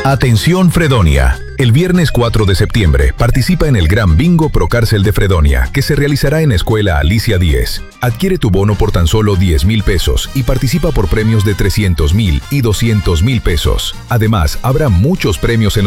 Atención Fredonia. El viernes 4 de septiembre participa en el Gran Bingo Procárcel de Fredonia, que se realizará en Escuela Alicia 10. Adquiere tu bono por tan solo 10,000 pesos y participa por premios de 300,000 y 200,000 pesos. Además, habrá muchos premios en